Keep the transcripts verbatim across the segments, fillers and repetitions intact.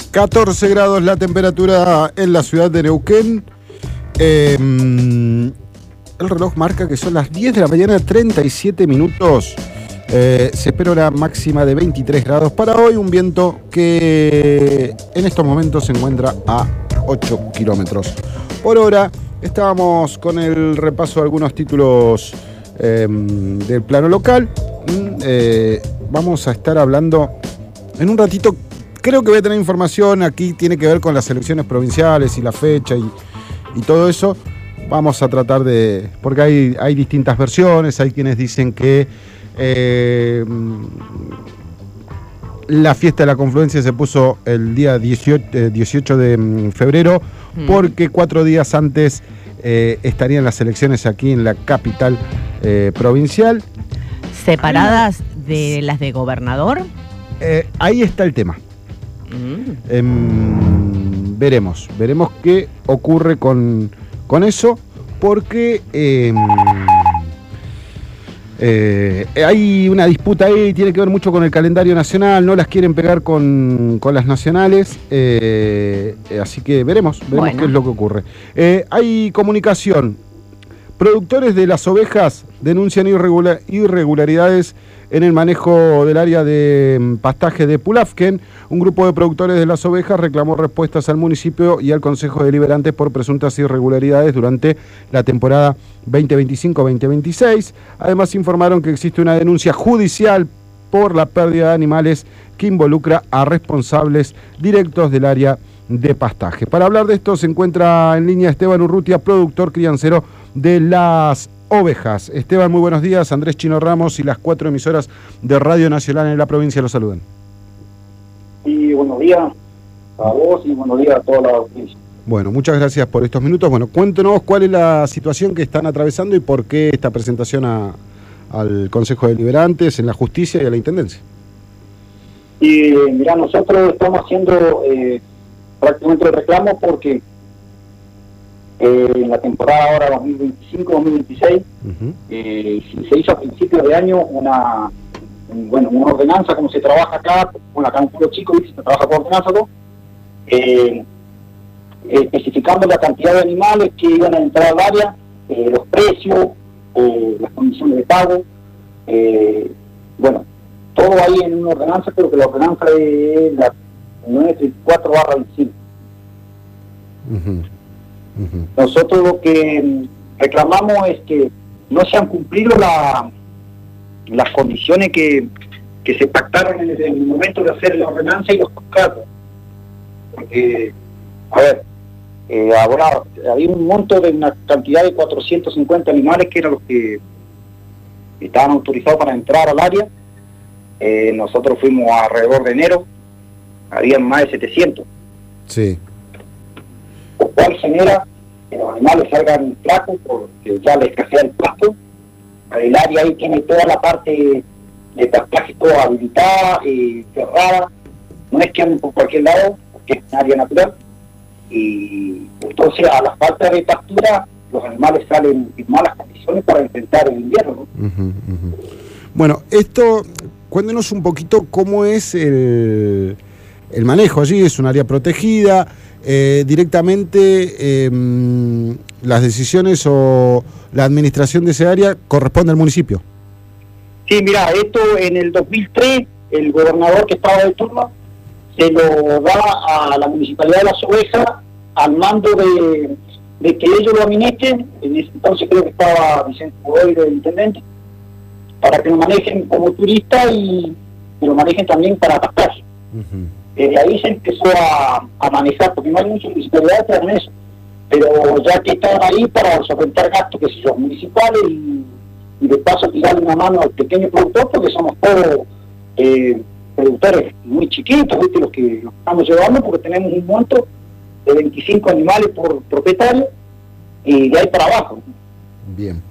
catorce grados la temperatura en la ciudad de Neuquén. Eh, el reloj marca que son las diez de la mañana, treinta y siete minutos. Eh, se espera una máxima de veintitrés grados para hoy. Un viento que en estos momentos se encuentra a ocho kilómetros por hora. Estábamos con el repaso de algunos títulos eh, del plano local. Eh, vamos a estar hablando en un ratito. Creo que voy a tener información aquí, tiene que ver con las elecciones provinciales y la fecha y, y todo eso. Vamos a tratar de... porque hay, hay distintas versiones, hay quienes dicen que eh, la fiesta de la confluencia se puso el día dieciocho de febrero mm. porque cuatro días antes eh, estarían las elecciones aquí en la capital eh, provincial. ¿Separadas de las de gobernador? Eh, ahí está el tema. Mm. Eh, veremos, veremos qué ocurre con, con eso, porque eh, eh, hay una disputa ahí, tiene que ver mucho con el calendario nacional, no las quieren pegar con, con las nacionales, eh, así que veremos, veremos bueno. qué es lo que ocurre. Eh, hay comunicación. Productores de las ovejas denuncian irregular, irregularidades en el manejo del área de pastaje de Pulafken. Un grupo de productores de las ovejas reclamó respuestas al municipio y al Consejo Deliberante por presuntas irregularidades durante la temporada veinte veinticinco veinte veintiséis. Además informaron que existe una denuncia judicial por la pérdida de animales que involucra a responsables directos del área de pastaje. Para hablar de esto se encuentra en línea Esteban Urrutia, productor criancero de las ovejas. Esteban, muy buenos días. Andrés Chino Ramos y las cuatro emisoras de Radio Nacional en la provincia lo saludan. Y buenos días a vos y buenos días a toda la audiencia. Bueno, muchas gracias por estos minutos. Bueno, cuéntenos cuál es la situación que están atravesando y por qué esta presentación a, al Consejo Deliberantes, en la justicia y a la Intendencia. Y mirá, nosotros estamos haciendo eh, prácticamente el reclamo porque eh, en la temporada ahora dos mil veinticinco dos mil veintiséis uh-huh. eh, se hizo a principios de año una bueno una ordenanza, como se trabaja acá con la cálculo chico, y se trabaja por ordenanza, ¿no? eh, especificando la cantidad de animales que iban a entrar al área, eh, los precios, eh, las condiciones de pago, eh, bueno, todo ahí en una ordenanza, pero que la ordenanza es la nueve treinta y cuatro barra veinticinco. Uh-huh. Uh-huh. Nosotros lo que reclamamos es que no se han cumplido la, las condiciones que, que se pactaron en el, en el momento de hacer la ordenanza y los contratos. Porque, a ver, eh, ahora había un monto de una cantidad de cuatrocientos cincuenta animales que eran los que estaban autorizados para entrar al área. Eh, nosotros fuimos alrededor de enero, habían más de setecientos. Sí. Lo cual genera que los animales salgan flacos porque ya les escasea el pasto. El área ahí tiene toda la parte de pastaje toda habilitada, eh, cerrada. No es que anden por cualquier lado, porque es un área natural. Y entonces a la falta de pastura, los animales salen en malas condiciones para enfrentar el invierno, ¿no? Uh-huh, uh-huh. Bueno, esto, cuéntenos un poquito cómo es el, el manejo allí. Es un área protegida. Eh, directamente eh, las decisiones o la administración de ese área corresponde al municipio. Sí, mira, esto en el dos mil tres el gobernador que estaba de turno se lo da a la municipalidad de Las Ovejas al mando de, de que ellos lo administren. En ese entonces creo que estaba Vicente Godoy de intendente, para que lo manejen como turista y, y lo manejen también para pastar. Uh-huh. Desde ahí se empezó a, a manejar, porque no hay muchas municipalidades que hagan eso, pero ya que estaban ahí para solventar gastos, que son municipales, y, y de paso tirarle una mano al pequeño productor, porque somos todos eh, productores muy chiquitos, ¿viste? Los que los estamos llevando, porque tenemos un monto de veinticinco animales por propietario, y de ahí para abajo. Bien.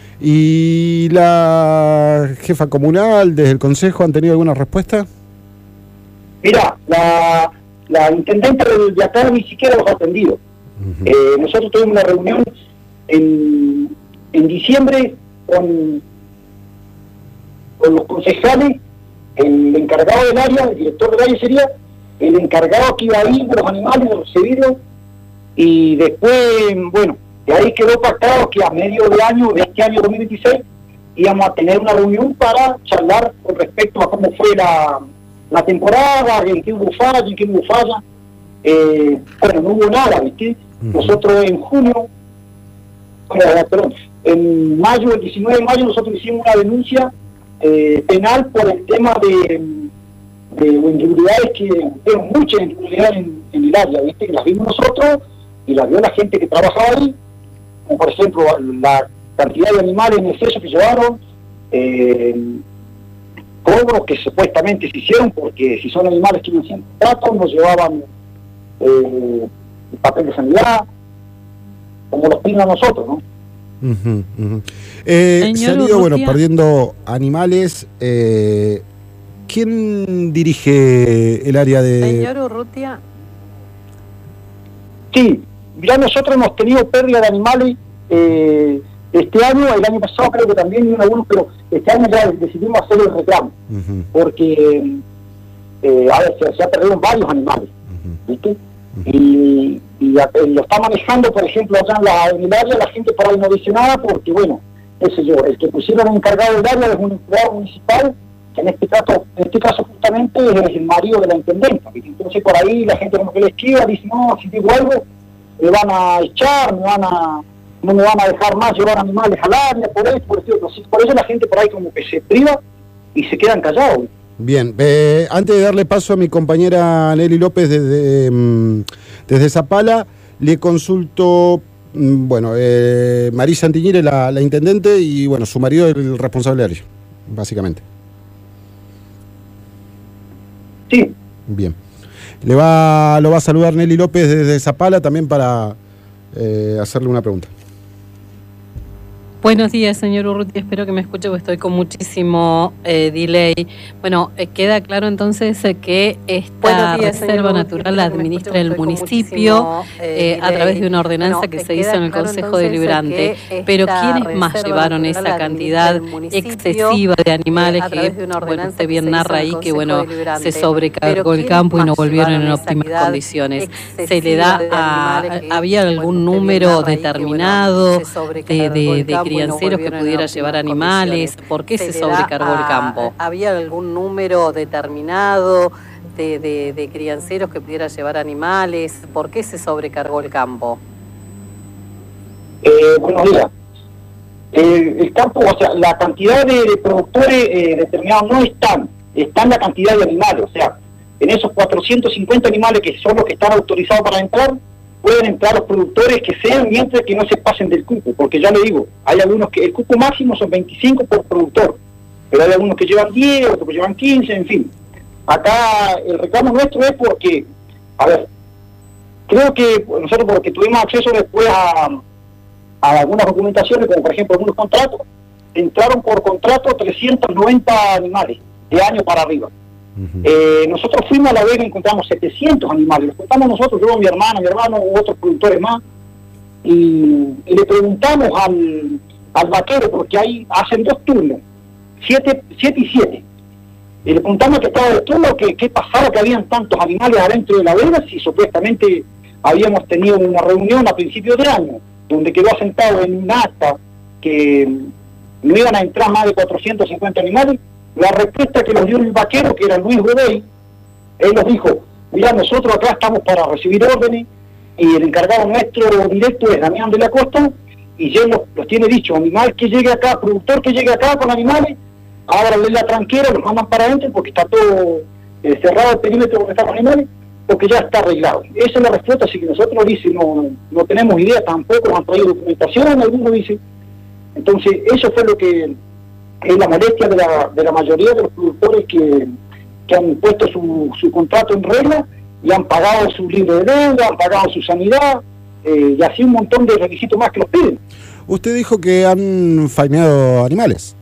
¿Y la jefa comunal, desde el consejo, han tenido alguna respuesta? Mira, la, la intendente de acá ni siquiera los ha atendido. Uh-huh. Eh, nosotros tuvimos una reunión en, en diciembre con, con los concejales, el encargado del área, el director del área sería, el encargado que iba a ir de los animales, de recibirlos, y después, bueno, de ahí quedó pactado que a medio de año, de este año dos mil veintiséis, íbamos a tener una reunión para charlar con respecto a cómo fue la, la temporada, en qué hubo falla, en qué no hubo falla. Eh, bueno, no hubo nada, ¿viste? Uh-huh. Nosotros en junio, eh, perdón, en mayo, el diecinueve de mayo, nosotros hicimos una denuncia eh, penal por el tema de, de inseguridades, que vemos muchas inseguridades en, en el área, ¿viste? Que las vimos nosotros y las vio la gente que trabajaba ahí, como por ejemplo la cantidad de animales en exceso que llevaron, eh, cobros que supuestamente se hicieron, porque si son animales que no hacían trato, nos llevaban eh, el papel de sanidad, como los piden a nosotros, ¿no? Uh-huh, uh-huh. Eh, se han ido, bueno, perdiendo animales. Eh, ¿Quién dirige el área de...? Señor Urrutia. Sí, ya nosotros hemos tenido pérdida de animales eh, este año, el año pasado creo que también hubo algunos, pero este año ya decidimos hacer el reclamo, uh-huh. porque eh, a ver, se, se han perdido varios animales, uh-huh. ¿viste? Uh-huh. Y, y a, lo está manejando, por ejemplo, allá en, la, en el área, la gente por ahí no dice nada, porque bueno, qué sé yo, el que pusieron encargado del área es un empleado municipal, que en este caso, en este caso justamente es el marido de la intendenta, ¿viste? Entonces por ahí la gente como que le esquiva, dice, no, si digo algo, me van a echar, me van a... no me van a dejar más llevar animales al área, por eso, por eso, por eso la gente por ahí como que se priva y se quedan callados. Bien, eh, antes de darle paso a mi compañera Nelly López desde, mm, desde Zapala, le consulto, mm, bueno, eh, Marisa Antiñire, la, la intendente, y bueno, su marido es el responsable área, básicamente. Sí. Bien. Le va, lo va a saludar Nelly López desde Zapala también para eh, hacerle una pregunta. Buenos días, señor Urrutia, espero que me escuche porque estoy con muchísimo eh, delay. Bueno, eh, queda claro entonces eh, que esta días, reserva natural la administra el municipio eh, a través de una ordenanza bueno, que se hizo en el claro Consejo Deliberante. Pero ¿quiénes más llevaron esa cantidad excesiva de animales que, de bueno, usted bien narra ahí, que bueno, se sobrecargó el campo y no volvieron en óptimas condiciones? ¿Se le da a, había algún número determinado de, de, de crianceros que pudiera llevar animales? ¿Por qué se, se sobrecargó a, el campo? ¿Había algún número determinado de, de, de crianceros que pudiera llevar animales? ¿Por qué se sobrecargó el campo? Eh, buenos días. Eh, el campo, o sea, la cantidad de, de productores eh, determinados no están, están la cantidad de animales, o sea, en esos cuatrocientos cincuenta animales que son los que están autorizados para entrar, pueden entrar los productores que sean, mientras que no se pasen del cupo, porque ya le digo, hay algunos que el cupo máximo son veinticinco por productor, pero hay algunos que llevan diez, otros que llevan quince, en fin. Acá el reclamo nuestro es porque, a ver, creo que nosotros porque tuvimos acceso después a, a algunas documentaciones, como por ejemplo algunos contratos, entraron por contrato trescientos noventa animales de año para arriba. Uh-huh. Eh, nosotros fuimos a La Vega y encontramos setecientos animales, los contamos nosotros, yo, mi hermana, mi hermano, u otros productores más, y, y le preguntamos al, al vaquero, porque ahí hacen dos turnos, siete, siete y siete, y le preguntamos que estaba de turno, que qué pasaba, que habían tantos animales adentro de La Vega, si supuestamente habíamos tenido una reunión a principios de año, donde quedó asentado en un acta que no iban a entrar más de cuatrocientos cincuenta animales. La respuesta que nos dio el vaquero, que era Luis Godoy, él nos dijo, mira, nosotros acá estamos para recibir órdenes, y el encargado nuestro directo es Damián de la Costa, y ya los, los tiene dicho, animal que llegue acá, productor que llegue acá con animales, ábranle la tranquera, los mandan para adentro, porque está todo eh, cerrado el perímetro donde están los animales, porque ya está arreglado. Esa es la respuesta, así que nosotros, dice, no, no tenemos idea tampoco, nos han traído documentación, algunos dicen. Entonces, eso fue lo que es la molestia de la, de la mayoría de los productores que, que han puesto su, su contrato en regla y han pagado su libro de deuda, han pagado su sanidad, eh, y así un montón de requisitos más que los piden. Usted dijo que han faineado animales.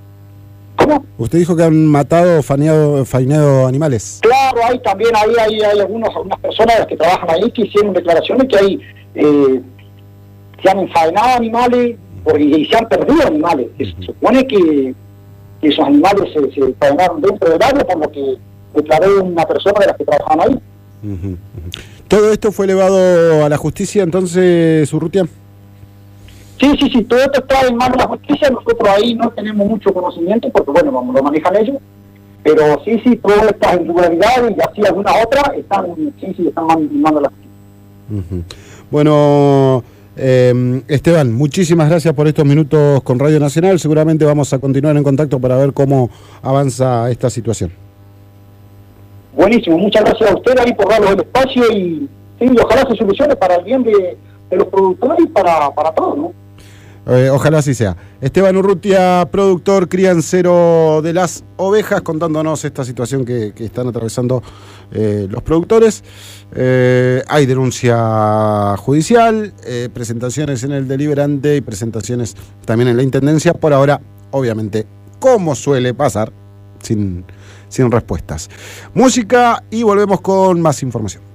¿Cómo? Usted dijo que han matado o faineado, faineado animales. Claro, hay también ahí hay, hay algunos, algunas personas que trabajan ahí que hicieron declaraciones que hay, eh, se han enfaenado animales, porque y se han perdido animales. Se supone que, que esos animales se, se enfaenaron dentro del área, por lo que declaró una persona de las que trabajaban ahí. Uh-huh, uh-huh. ¿Todo esto fue elevado a la justicia entonces, Urrutia? Sí, sí, sí, todo esto está en manos de la justicia, nosotros ahí no tenemos mucho conocimiento porque, bueno, lo manejan ellos, pero sí, sí, todas estas irregularidades y así algunas otras están, sí, sí, están en manos de la justicia. Uh-huh. Bueno, eh, Esteban, muchísimas gracias por estos minutos con Radio Nacional, seguramente vamos a continuar en contacto para ver cómo avanza esta situación. Buenísimo, muchas gracias a usted ahí por darnos el espacio y, sí, ojalá se solucione para el bien de, de los productores y para, para todos, ¿no? Eh, ojalá así sea. Esteban Urrutia, productor criancero de las ovejas, contándonos esta situación que, que están atravesando eh, los productores. Eh, hay denuncia judicial, eh, presentaciones en el deliberante y presentaciones también en la intendencia. Por ahora, obviamente, como suele pasar, sin, sin respuestas. Música y volvemos con más información.